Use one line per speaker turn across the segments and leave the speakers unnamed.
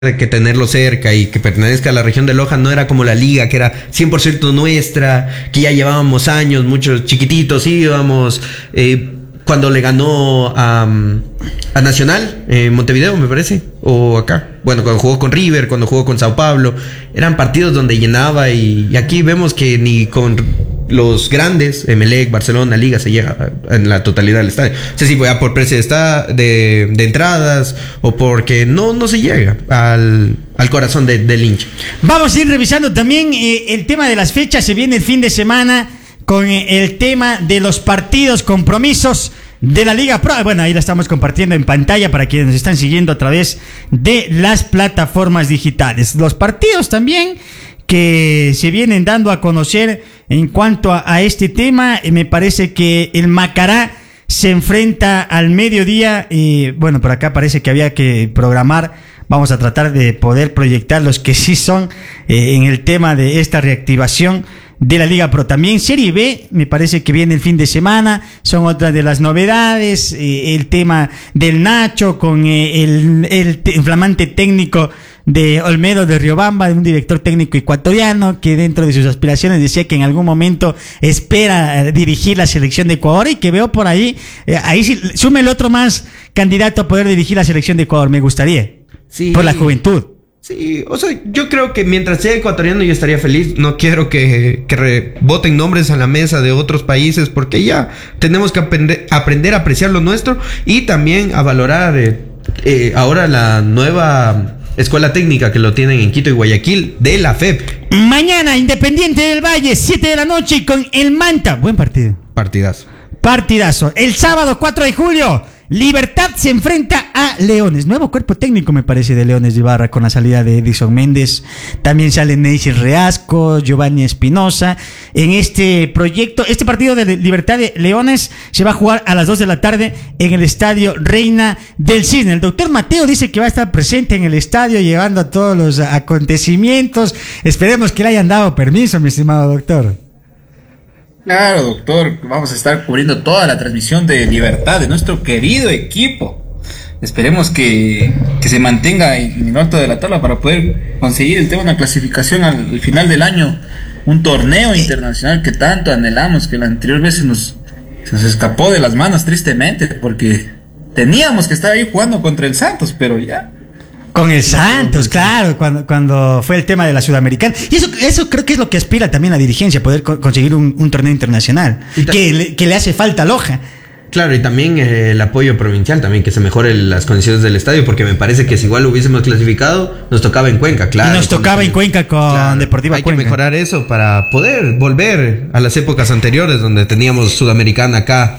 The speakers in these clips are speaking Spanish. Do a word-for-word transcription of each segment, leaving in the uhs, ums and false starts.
de que tenerlo cerca y que pertenezca a la región de Loja no era como la liga, que era cien por ciento nuestra, que ya llevábamos años, muchos chiquititos íbamos, eh, cuando le ganó a, a Nacional, en eh, Montevideo me parece, o acá, bueno, cuando jugó con River, cuando jugó con Sao Paulo, eran partidos donde llenaba y, y aquí vemos que ni con los grandes, Emelec, Barcelona, Liga, se llega en la totalidad del estadio. No sé si fue por precio de, esta, de, de entradas o porque no, no se llega al, al corazón de, del hincha.
Vamos a ir revisando también eh, el tema de las fechas. Se viene el fin de semana con eh, el tema de los partidos, compromisos de la Liga Pro. Bueno, ahí la estamos compartiendo en pantalla para quienes nos están siguiendo a través de las plataformas digitales. Los partidos también que se vienen dando a conocer en cuanto a, a este tema. Eh, me parece que el Macará se enfrenta al mediodía y bueno, por acá parece que había que programar. Vamos a tratar de poder proyectar los que sí son eh, en el tema de esta reactivación de la Liga Pro. También Serie B, me parece que viene el fin de semana, son otras de las novedades, eh, el tema del Nacho con eh, el, el, el flamante técnico de Olmedo de Riobamba, de un director técnico ecuatoriano que dentro de sus aspiraciones decía que en algún momento espera dirigir la selección de Ecuador y que veo por ahí, eh, ahí sí, sume el otro más candidato a poder dirigir la selección de Ecuador, me gustaría, sí, por la juventud.
Sí, o sea, yo creo que mientras sea ecuatoriano yo estaría feliz. No quiero que, que reboten nombres a la mesa de otros países porque ya tenemos que aprender, aprender a apreciar lo nuestro y también a valorar eh, eh, ahora la nueva escuela técnica que lo tienen en Quito y Guayaquil de la F E P.
Mañana Independiente del Valle, siete de la noche con el Manta. Buen partido.
Partidazo.
Partidazo. El sábado cuatro de julio, Libertad se enfrenta a Leones. Nuevo cuerpo técnico me parece de Leones de Ibarra con la salida de Edison Méndez. También sale Neisy Reasco, Giovanni Espinosa. En este proyecto, este partido de Libertad de Leones se va a jugar a las dos de la tarde en el estadio Reina del Cisne. El doctor Mateo dice que va a estar presente en el estadio llevando a todos los acontecimientos. Esperemos que le hayan dado permiso, mi estimado doctor.
Claro, doctor, vamos a estar cubriendo toda la transmisión de Libertad, de nuestro querido equipo. Esperemos que, que se mantenga en el alto de la tabla para poder conseguir el tema de una clasificación al, al final del año. Un torneo internacional que tanto anhelamos, que la anterior vez se nos, se nos escapó de las manos tristemente, porque teníamos que estar ahí jugando contra el Santos, pero ya...
Con el Santos, claro, cuando, cuando fue el tema de la Sudamericana. Y eso, eso creo que es lo que aspira también la dirigencia, poder co- conseguir un, un torneo internacional, ta- que, le, que le hace falta a Loja.
Claro, y también eh, el apoyo provincial, también que se mejoren las condiciones del estadio, porque me parece que si igual lo hubiésemos clasificado, nos tocaba en Cuenca, claro.
Y nos tocaba en Cuenca con claro, Deportiva
hay
Cuenca.
Hay que mejorar eso para poder volver a las épocas anteriores, donde teníamos Sudamericana acá.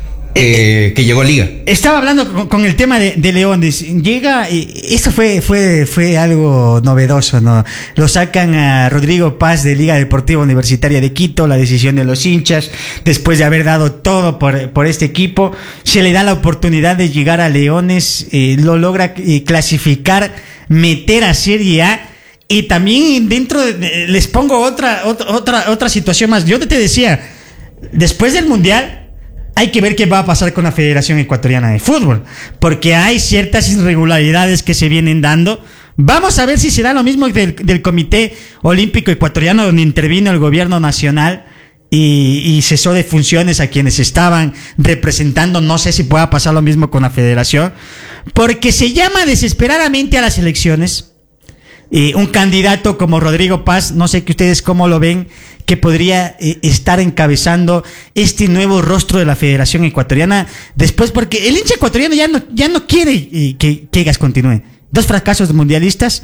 Eh, que llegó Liga.
Estaba hablando con, con el tema de, de Leones. Llega, y eso fue, fue, fue algo novedoso, ¿no? Lo sacan a Rodrigo Paz de Liga Deportiva Universitaria de Quito, la decisión de los hinchas, después de haber dado todo por, por este equipo, se le da la oportunidad de llegar a Leones, eh, lo logra eh, clasificar, meter a Serie A. Y también dentro de, les pongo otra, otra, otra, otra situación más. Yo te decía, después del Mundial, hay que ver qué va a pasar con la Federación Ecuatoriana de Fútbol, porque hay ciertas irregularidades que se vienen dando. Vamos a ver si será lo mismo del, del Comité Olímpico Ecuatoriano, donde intervino el gobierno nacional y, y cesó de funciones a quienes estaban representando. No sé si pueda pasar lo mismo con la Federación, porque se llama desesperadamente a las elecciones. Eh, un candidato como Rodrigo Paz, no sé que ustedes cómo lo ven, que podría eh, estar encabezando este nuevo rostro de la Federación Ecuatoriana después, porque el hincha ecuatoriano ya no, ya no quiere eh, que, que Egas continúe. Dos fracasos mundialistas,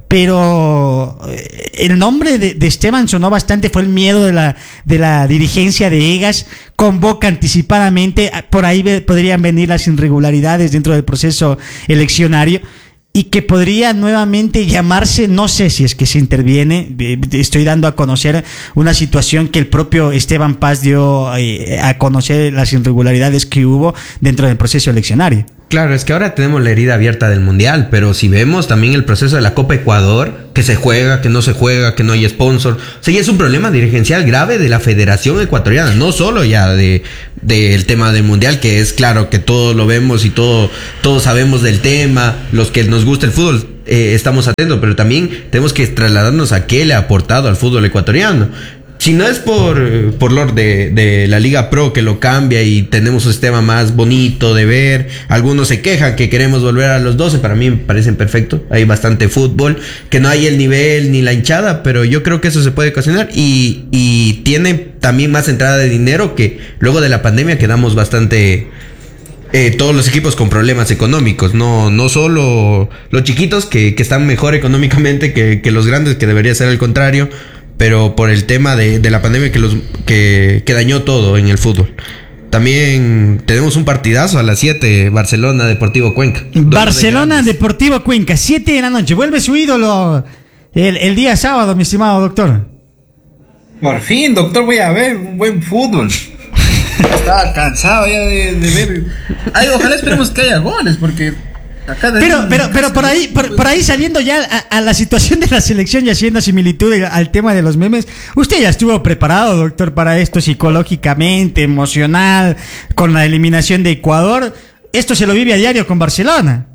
pero eh, el nombre de, de Esteban sonó bastante, fue el miedo de la, de la dirigencia de Egas, convoca anticipadamente, por ahí ve, podrían venir las irregularidades dentro del proceso eleccionario. Y que podría nuevamente llamarse, no sé si es que se interviene, estoy dando a conocer una situación que el propio Esteban Paz dio eh, a conocer las irregularidades que hubo dentro del proceso eleccionario.
Claro, es que ahora tenemos la herida abierta del Mundial, pero si vemos también el proceso de la Copa Ecuador, que se juega, que no se juega, que no hay sponsor, o sea, ya es un problema dirigencial grave de la Federación Ecuatoriana, no solo ya de del tema del Mundial, que es claro que todos lo vemos y todo, todos sabemos del tema, los que nos gusta el fútbol, eh, estamos atentos, pero también tenemos que trasladarnos a qué le ha aportado al fútbol ecuatoriano. Si no es por, por lo de, de la Liga Pro que lo cambia y tenemos un sistema más bonito de ver, algunos se quejan que queremos volver a los doce, para mí me parecen perfecto, hay bastante fútbol, que no hay el nivel ni la hinchada, pero yo creo que eso se puede ocasionar y, y tiene también más entrada de dinero que luego de la pandemia quedamos bastante... Eh, todos los equipos con problemas económicos, no, no solo los chiquitos que, que están mejor económicamente que, que los grandes, que debería ser el contrario, pero por el tema de, de la pandemia que, los, que, que dañó todo en el fútbol. También tenemos un partidazo a las siete, Barcelona Deportivo Cuenca.
Barcelona Deportivo Cuenca, siete de la noche. Vuelve su ídolo el, el día sábado, mi estimado doctor.
Por fin, doctor, voy a ver un buen fútbol. Estaba cansado ya de, de ver. Ay, ojalá esperemos que haya goles, porque acá
pero, pero, pero por ahí, por, por ahí saliendo ya a, a la situación de la selección y haciendo similitud al tema de los memes, usted ya estuvo preparado, doctor, para esto psicológicamente, emocional, con la eliminación de Ecuador. Esto se lo vive a diario con Barcelona.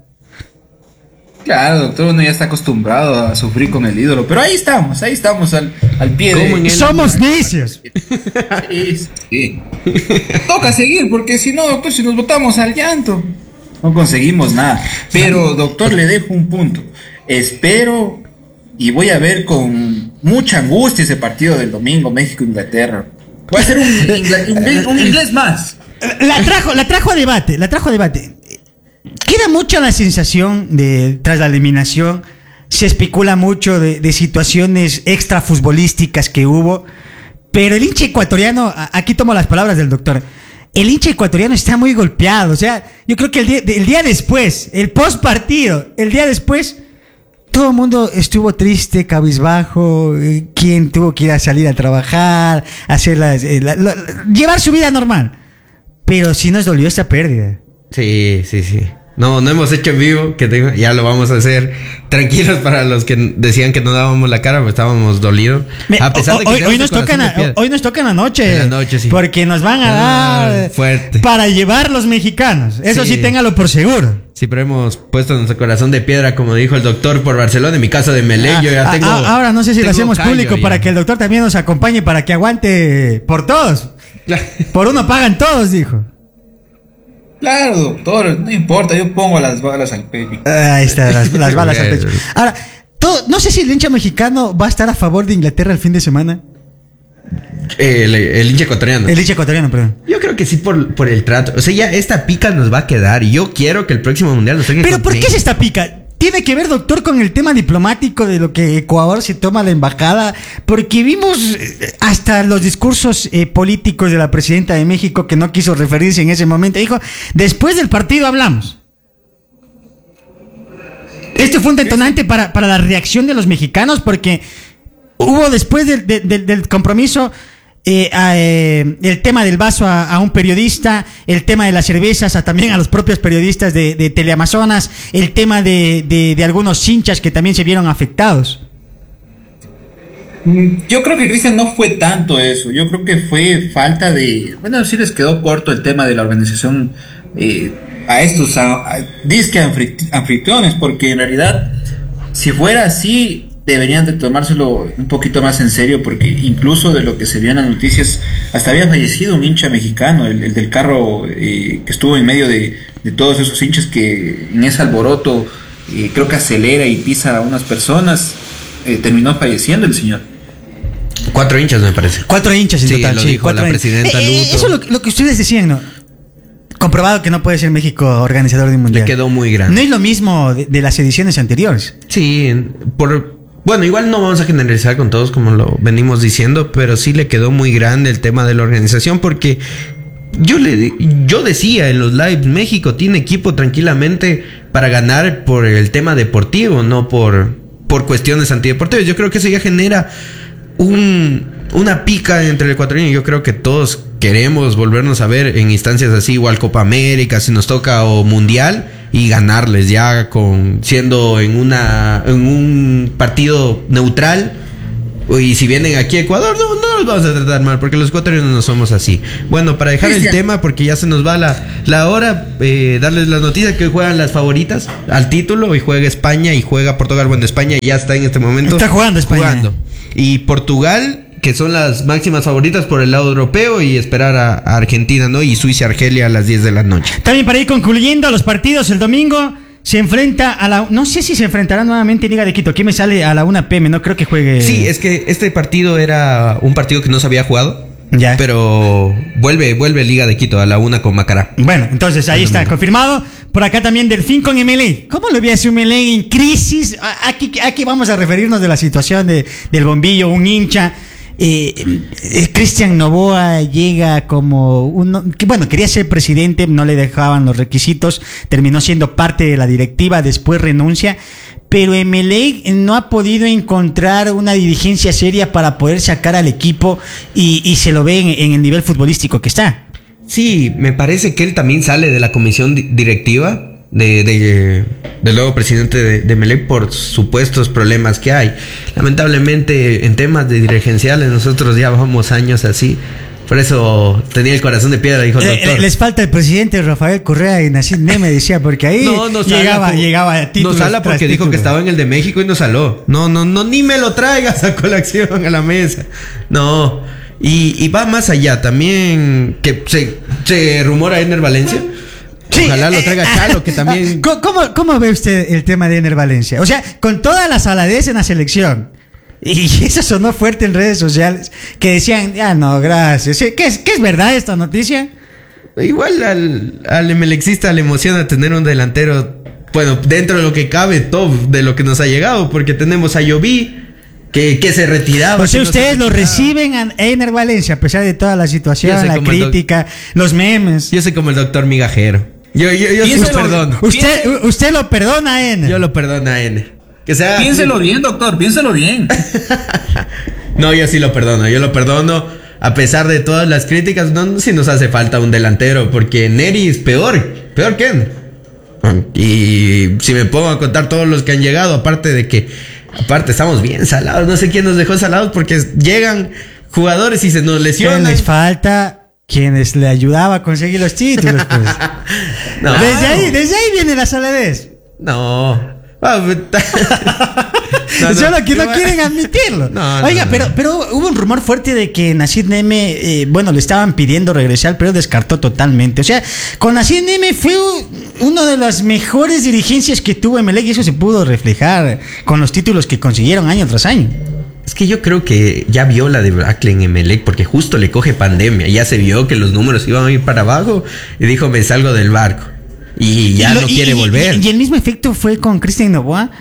Claro, doctor, uno ya está acostumbrado a sufrir con el ídolo, pero ahí estamos, ahí estamos al, al pie de...
Somos necios.
Sí, sí. Toca seguir, porque si no, doctor, si nos botamos al llanto, no conseguimos nada. Pero, doctor, le dejo un punto. Espero y voy a ver con mucha angustia ese partido del domingo, México-Inglaterra. Va a ser un, ingla, un inglés más.
La trajo, la trajo a debate, la trajo a debate. Queda mucho la sensación de, tras la eliminación, se especula mucho de, de situaciones extrafutbolísticas que hubo, pero el hincha ecuatoriano, aquí tomo las palabras del doctor, el hincha ecuatoriano está muy golpeado. O sea, yo creo que el día, el día después, el post partido, el día después, todo el mundo estuvo triste, cabizbajo, quien tuvo que ir a salir a trabajar, hacer la, la, la, llevar su vida normal, pero sí nos dolió esta pérdida.
Sí, sí, sí. No, no hemos hecho en vivo, que tengo, ya lo vamos a hacer. Tranquilos para los que decían que no dábamos la cara, pues estábamos dolidos.
A pesar de que hoy, hoy, nos tocan a, hoy nos tocan anoche.
En la noche, sí.
Porque nos van a dar
fuerte
para llevar los mexicanos. Eso sí, sí, téngalo por seguro.
Sí, pero hemos puesto nuestro corazón de piedra, como dijo el doctor, por Barcelona. En mi caso de Melé, ah, yo ya tengo.
A, ahora no sé si lo hacemos público ya, para que el doctor también nos acompañe, para que aguante por todos. Por uno pagan todos, dijo.
Claro, doctor, no importa, yo pongo las balas al pecho.
Ahí está, las, las balas al pecho. Ahora, todo, no sé si el hincha mexicano va a estar a favor de Inglaterra el fin de semana.
El, el hincha ecuatoriano.
El hincha ecuatoriano, perdón.
Yo creo que sí por, por el trato. O sea, ya esta pica nos va a quedar y yo quiero que el próximo mundial nos tenga.
¿Pero por qué es esta pica? Tiene que ver, doctor, con el tema diplomático de lo que Ecuador se toma la embajada, porque vimos hasta los discursos eh, políticos de la presidenta de México, que no quiso referirse en ese momento. Dijo, después del partido hablamos. Esto fue un detonante para, para la reacción de los mexicanos, porque hubo después del, del, del compromiso... Eh, eh, el tema del vaso a, a un periodista, el tema de las cervezas a, también a los propios periodistas de, de Teleamazonas, el tema de, de, de algunos hinchas que también se vieron afectados.
Yo creo que, Cristian, no fue tanto eso. Yo creo que fue falta de... Bueno, sí les quedó corto el tema de la organización eh, a estos a, a, disque anfitriones, porque en realidad, si fuera así, deberían de tomárselo un poquito más en serio, porque incluso de lo que se vio en las noticias, hasta había fallecido un hincha mexicano, el, el del carro eh, que estuvo en medio de, de todos esos hinchas que en ese alboroto eh, creo que acelera y pisa a unas personas, eh, terminó falleciendo el señor.
Cuatro hinchas, me parece.
Cuatro hinchas en
sí,
total.
Lo
sí,
dijo
cuatro
la presidenta
eh,
Luto.
eh, Eso es lo, lo que ustedes decían, ¿no? Comprobado que no puede ser México organizador de un mundial.
Le quedó muy grande.
No es lo mismo de, de las ediciones anteriores.
Sí, por... Bueno, igual no vamos a generalizar con todos como lo venimos diciendo, pero sí le quedó muy grande el tema de la organización, porque yo le yo decía en los lives, México tiene equipo tranquilamente para ganar por el tema deportivo, no por, por cuestiones antideportivas. Yo creo que eso ya genera un, una pica entre el ecuatoriano y yo creo que todos queremos volvernos a ver en instancias así, igual Copa América, si nos toca, o Mundial, y ganarles ya con siendo en una en un partido neutral Y si vienen aquí a Ecuador, no, no los vamos a tratar mal, porque los ecuatorianos no somos así. Bueno, para dejar Cristian. el tema, porque ya se nos va la, la hora, eh, darles la noticia que hoy juegan las favoritas al título. Hoy juega España y juega Portugal. Bueno, España ya está en este momento.
Está jugando España. Jugando.
Y Portugal, que son las máximas favoritas por el lado europeo, y esperar a, a Argentina, ¿no? Y Suiza, Argelia a las diez de la noche.
También para ir concluyendo los partidos, el domingo se enfrenta a la... No sé si se enfrentará nuevamente Liga de Quito. Aquí me sale a la una pe eme, no creo que juegue...
Sí, es que este partido era un partido que no se había jugado.
Ya.
Pero vuelve, vuelve Liga de Quito a la una con Macará.
Bueno, entonces ahí está, confirmado. Por acá también Delfín con Emelec. ¿Cómo lo ve a su Emelec en crisis? Aquí, aquí vamos a referirnos de la situación de, del Bombillo, un hincha. Eh, eh, Cristian Novoa llega como uno que bueno, quería ser presidente, no le dejaban los requisitos, terminó siendo parte de la directiva, después renuncia, pero Emelec no ha podido encontrar una dirigencia seria para poder sacar al equipo y, y se lo ve en, en el nivel futbolístico que está.
Sí, me parece que él también sale de la comisión di- directiva de, de del nuevo presidente de, de Emelec por supuestos problemas que hay. Lamentablemente en temas de dirigenciales nosotros ya vamos años así. Por eso tenía el corazón de piedra, dijo el doctor.
Eh, les falta el presidente Rafael Correa y Nassim Neme, decía, porque ahí
no, no
llegaba,
sala,
llegaba a títulos.
No sala porque dijo títulos. Que estaba en el de México y no saló. No, no, no, ni me lo traigas a colación a la mesa. No. Y, y va más allá. También que se, se rumora Ener Valencia. Sí, ojalá lo traiga Chalo, que también...
¿Cómo, ¿Cómo ve usted el tema de Ener Valencia? O sea, con toda la saladez en la selección, y eso sonó fuerte en redes sociales, que decían, ah, no, gracias. ¿Qué es, qué es verdad esta noticia?
Igual al, al emelexista le emociona tener un delantero, bueno, dentro de lo que cabe, top de lo que nos ha llegado, porque tenemos a Yoví, que, que se retiraba.
O sea, ustedes lo reciben a Ener Valencia, a pesar de toda la situación, la crítica, los memes.
Yo soy como el doctor migajero. Yo, yo, yo sí lo perdono.
Usted, usted lo perdona a Ener.
Yo lo perdono a Ener. Que sea...
Piénselo bien, doctor, piénselo bien.
No, yo sí lo perdono, yo lo perdono. A pesar de todas las críticas, no, sí nos hace falta un delantero, porque Neri es peor, peor que Ener. Y si me pongo a contar todos los que han llegado, aparte de que, aparte estamos bien salados, no sé quién nos dejó salados, porque llegan jugadores y se nos lesionan.
¿Qué les falta? Quienes le ayudaba a conseguir los títulos, pues. No. Desde ahí, desde ahí viene la saladez.
No. no, no
Solo que no quieren admitirlo. No, Oiga, no, no. pero pero hubo un rumor fuerte de que Nassim Neme, eh, bueno, le estaban pidiendo regresar, pero descartó totalmente. O sea, con Nassim Neme fue una de las mejores dirigencias que tuvo Emelec y eso se pudo reflejar con los títulos que consiguieron año tras año.
Es que yo creo que ya vio la debacle en Emelec, porque justo le coge pandemia. Ya se vio que los números iban a ir para abajo y dijo, me salgo del barco. Y ya y lo, no y, quiere y, volver.
Y, y el mismo efecto fue con Cristian Novoa,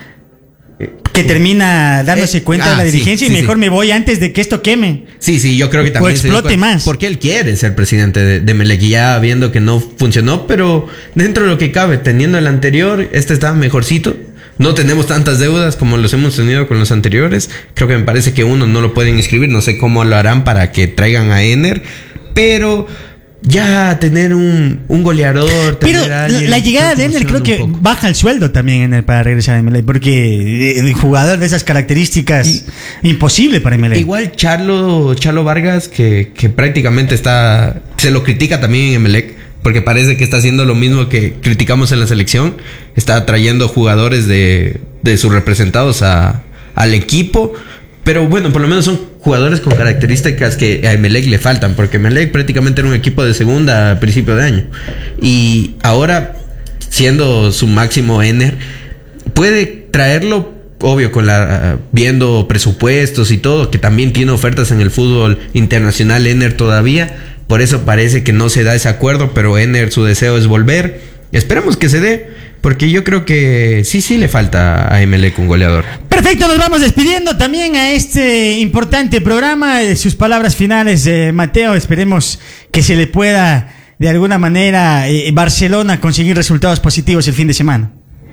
que termina dándose eh, cuenta ah, de la dirigencia sí, sí, y mejor sí. me voy antes de que esto queme.
Sí, sí, yo creo que también
o explote
se dio,
más.
Porque él quiere ser presidente de, de Emelec y ya viendo que no funcionó, pero dentro de lo que cabe, teniendo el anterior, este está mejorcito. No tenemos tantas deudas como los hemos tenido con los anteriores. Creo que me parece que uno no lo pueden inscribir. No sé cómo lo harán para que traigan a Ener. Pero ya tener un, un goleador.
Pero la, la llegada de Ener creo que baja el sueldo también Ener para regresar a Emelec. Porque el jugador de esas características, y, imposible para Emelec.
Igual Charlo, Charlo Vargas, que, que prácticamente está... Se lo critica también en Emelec. Porque parece que está haciendo lo mismo que criticamos en la selección. Está trayendo jugadores de, de sus representados a, al equipo. Pero bueno, por lo menos son jugadores con características que a Emelec le faltan. Porque Emelec prácticamente era un equipo de segunda a principio de año. Y ahora, siendo su máximo Ener, puede traerlo, obvio, con la viendo presupuestos y todo, que también tiene ofertas en el fútbol internacional Ener todavía. Por eso parece que no se da ese acuerdo, pero Ener su deseo es volver. Esperemos que se dé, porque yo creo que sí, sí le falta a Emelec un goleador.
Perfecto, nos vamos despidiendo también a este importante programa. Sus palabras finales, eh, Mateo, esperemos que se le pueda de alguna manera eh, Barcelona conseguir resultados positivos el fin de semana.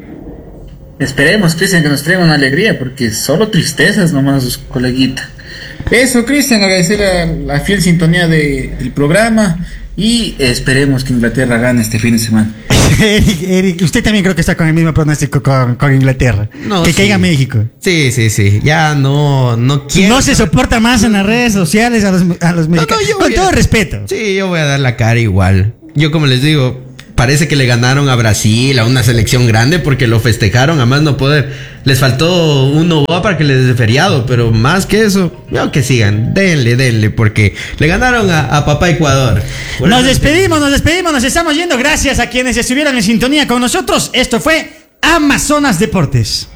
Esperemos, Cristian, que nos traiga una alegría, porque solo tristezas nomás sus coleguitas. Eso, Cristian, agradecer a la fiel sintonía de, del programa y esperemos que Inglaterra gane este fin de semana.
Eric, Eric, usted también creo que está con el mismo pronóstico con, con Inglaterra.
No,
que
sí.
caiga México.
Sí, sí, sí. Ya no, no quiero.
No se soporta más en las redes sociales a los, a los mexicanos.
yo
Con
voy
todo
a-
respeto.
Sí, yo voy a dar la cara igual. Yo como les digo, parece que le ganaron a Brasil, a una selección grande, porque lo festejaron a más no poder. Les faltó un Novoa para que les dé feriado, pero más que eso, yo que sigan, denle, denle, porque le ganaron a, a papá Ecuador. Por
Nos
eso-
despedimos, nos despedimos, nos estamos yendo. Gracias a quienes estuvieron en sintonía con nosotros. Esto fue Amazonas Deportes.